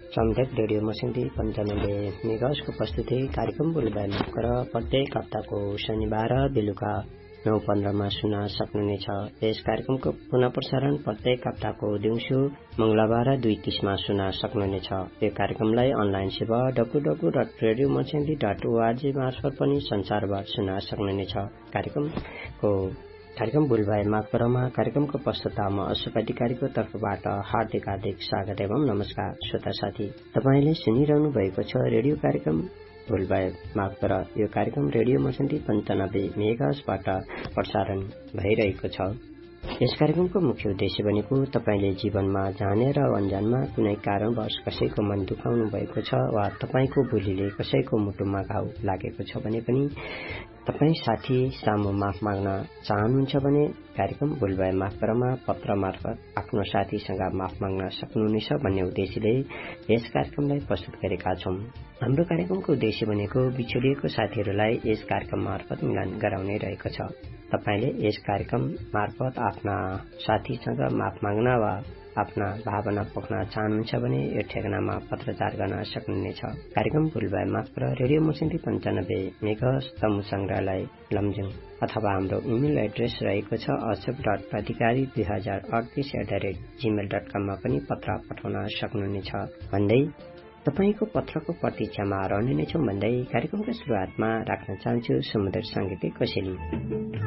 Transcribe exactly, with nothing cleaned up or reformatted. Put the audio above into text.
सामुदायिक रेडियो मसिन्दी पन्चानब्बे मेगाहर्जको प्रस्तुति कार्यक्रम बोलबानी कर प्रत्येक हप्ताको शनिबार बेलुका नौ पन्ध्रमा सुन्न सक्नुहुनेछ। यस कार्यक्रमको पुनः प्रसारण प्रत्येक हप्ताको दिउँसो मंगलबार दुई तीसमा सुन्न सक्नुहुनेछ। यो कार्यक्रमलाई अनलाइन सेवा W W dot radio मसिन्दी dot ORG मार्फत पनि संसारभर सुन्न सक्नुहुनेछ। कार्यक्रमको कार्यक्रम बुलबाई मागपरमा कार्यक्रमको प्रस्तुता म अशोक अधिकारीको तर्फबाट हार्दिक हार्दिक स्वागत एवं नमस्कार। श्रोता साथी, तपाईले सुनिरहनु भएको छ रेडियो कार्यक्रम बुलबाई मागपर। यो कार्यक्रम रेडियो मसिन्दी पन्चानब्बे मेगाहर्जबाट प्रसारण भइरहेको छ। यस कार्यक्रमको मुख्य उद्देश्य भनेको तपाईले जीवनमा जानेर वा अनजानमा कुनै कारणवश कसैको मन दुखाउनु भएको छ वा तपाईको बोलीले कसैको मुटुमा घाउ लागेको छ भने पनि तपाई साथी सामु माफ माग्न चाहनुहुन्छ भने कार्यक्रम बुलबाई मागपरमा पत्र मार्फत आफ्नो साथीसँग माफ माग्न सक्नुहुनेछ भन्ने उद्देश्यले यस कार्यक्रमलाई प्रस्तुत गरेका छौं। हाम्रो कार्यक्रमको उद्देश्य भनेको बिछोडिएको साथीहरूलाई यस कार्यक्रम मार्फत मिलन गराउने रहेको छ। तपाईले यस कार्यक्रम मार्फत आफ्ना साथीसँग माफ माग्न वा आफ्ना भावना पोख्न चाहनुहुन्छ भने यो ठेगानामा पत्रचार गर्न सक्नुहुनेछ। कार्यक्रम बुलबाई मागपर रेडियो मसिन्दी पन्चानब्बे मेगाहर्ज तमु संग्रहालय लमजुङ अथवा हाम्रो इमेल एड्रेस रहेको छ अशोक डट अधिकारी दुई हजार अडतिस at the rate Gmail dot कममा पनि पत्र पठाउन सक्नुहुनेछ भन्दै तपाईको पत्रको प्रतीक्षामा रहने नै छौं भन्दै कार्यक्रमको सुरुवातमा राख्न चाहन्छु सुमधुर सांगीतिक कोसेली।